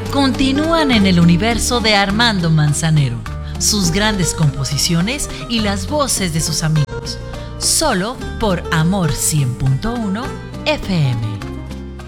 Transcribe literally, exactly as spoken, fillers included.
continúan en el universo de Armando Manzanero, sus grandes composiciones y las voces de sus amigos, solo por Amor cien punto uno F M.